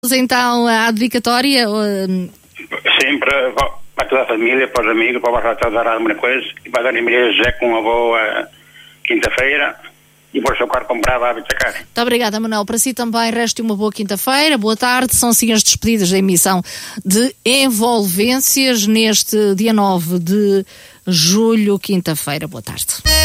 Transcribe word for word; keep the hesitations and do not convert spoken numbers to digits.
Então, a dedicatória? Sempre para toda a família, para os amigos, para o Barra dar alguma coisa, e para a Dona Maria José com uma boa quinta-feira, e para o seu carro comprava a Bitacar. Muito obrigada, Manuel. Para si também, reste uma boa quinta-feira, boa tarde. São sim as despedidas da emissão de Envolvências neste dia nove de julho, quinta-feira. Boa tarde.